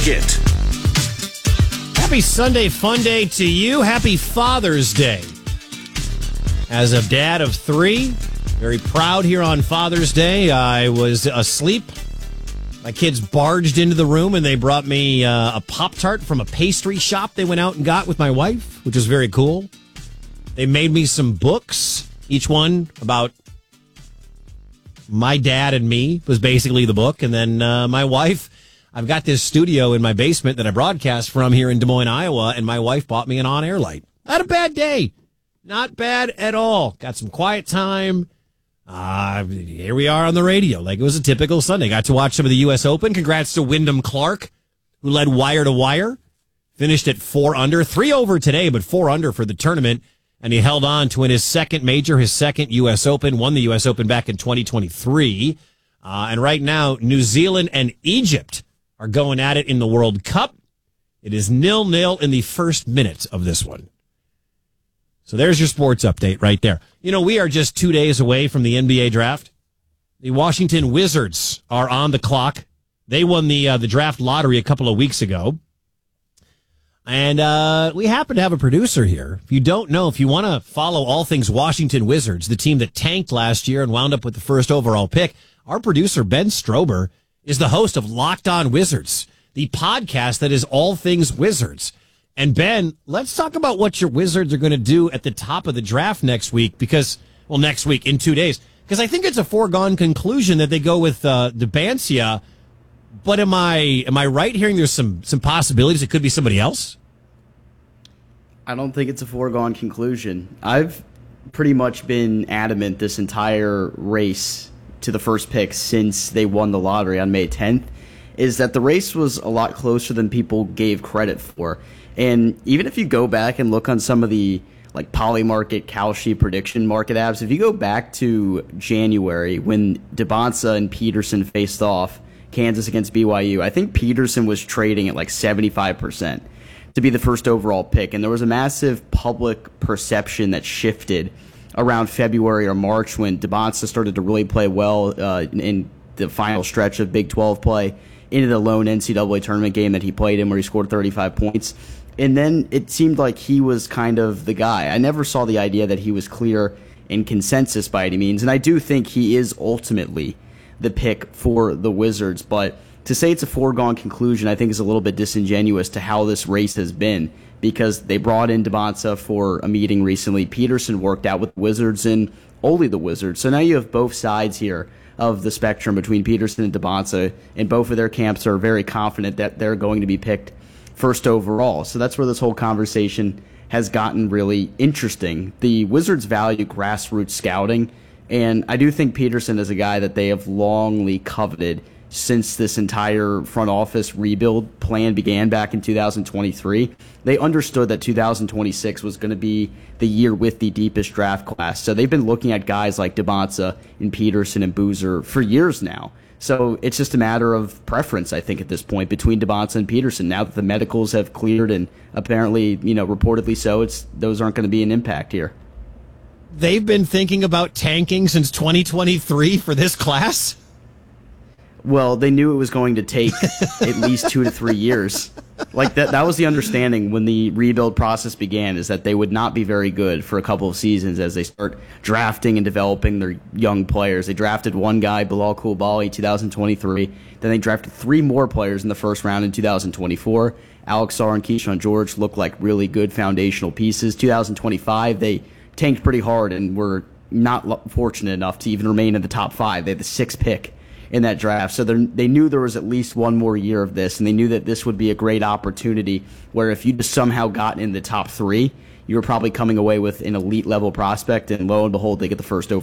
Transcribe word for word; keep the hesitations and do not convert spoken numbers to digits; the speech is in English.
Second. Happy Sunday fun day to you. Happy Father's Day. As a dad of three, very proud here on Father's Day. I was asleep. My kids barged into the room and they brought me uh, a Pop-Tart from a pastry shop they went out and got with my wife, which was very cool. They made me some books, each one about my dad and me was basically the book. And then uh, my wife, I've got this studio in my basement that I broadcast from here in Des Moines, Iowa, and my wife bought me an on-air light. Not a bad day. Not bad at all. Got some quiet time. Uh, here we are on the radio. Like it was a typical Sunday. Got to watch some of the U S Open. Congrats to Wyndham Clark, who led wire to wire. Finished at four under. Three over today, but four under for the tournament. And he held on to win his second major, his second U S Open. Won the U S Open back in twenty twenty-three. Uh, and right now, New Zealand and Egypt are going at it in the World Cup. It is nil-nil in the first minute of this one. So there's your sports update right there. You know, we are just two days away from the N B A draft. The Washington Wizards are on the clock. They won the uh, the draft lottery a couple of weeks ago. And uh, we happen to have a producer here. If you don't know, if you want to follow all things Washington Wizards, the team that tanked last year and wound up with the first overall pick, our producer, Ben Strober, is the host of Locked On Wizards, the podcast that is all things Wizards. And Ben, let's talk about what your Wizards are going to do at the top of the draft next week because, well, next week in two days, because I think it's a foregone conclusion that they go with uh, Debancia. But am I am I right hearing there's some some possibilities it could be somebody else? I don't think it's a foregone conclusion. I've pretty much been adamant this entire race to the first pick since they won the lottery on May tenth is that the race was a lot closer than people gave credit for. And even if you go back and look on some of the like Polymarket, Kalshi prediction market apps, if you go back to January when DeBonsa and Peterson faced off, Kansas against B Y U, I think Peterson was trading at like seventy-five percent to be the first overall pick. And there was a massive public perception that shifted around February or March when DeBonsa started to really play well uh, in the final stretch of Big twelve play into the lone N C double A tournament game that he played in where he scored thirty-five points. And then it seemed like he was kind of the guy. I never saw the idea that he was clear in consensus by any means. And I do think he is ultimately the pick for the Wizards. But to say it's a foregone conclusion, I think is a little bit disingenuous to how this race has been because they brought in DeBonsa for a meeting recently. Peterson worked out with the Wizards and only the Wizards. So now you have both sides here of the spectrum between Peterson and DeBonsa, and both of their camps are very confident that they're going to be picked first overall. So that's where this whole conversation has gotten really interesting. The Wizards value grassroots scouting, and I do think Peterson is a guy that they have longly coveted since this entire front office rebuild plan began back in two thousand twenty-three. They understood that two thousand twenty-six was going to be the year with the deepest draft class. So they've been looking at guys like DeBonsa and Peterson and Boozer for years now. So it's just a matter of preference, I think, at this point between DeBonsa and Peterson. Now that the medicals have cleared and apparently, you know, reportedly so, it's those aren't going to be an impact here. They've been thinking about tanking since twenty twenty-three for this class? Well, they knew it was going to take at least two to three years. Like that, that was the understanding when the rebuild process began, is that they would not be very good for a couple of seasons as they start drafting and developing their young players. They drafted one guy, Bilal Coulibaly, two thousand twenty-three. Then they drafted three more players in the first round in two thousand twenty-four. Alex Sarr and Keyshawn George looked like really good foundational pieces. two thousand twenty-five, they tanked pretty hard and were not fortunate enough to even remain in the top five. They had the sixth pick in that draft. So they knew there was at least one more year of this, and they knew that this would be a great opportunity where if you just somehow got in the top three, you were probably coming away with an elite level prospect, and lo and behold, they get the first overall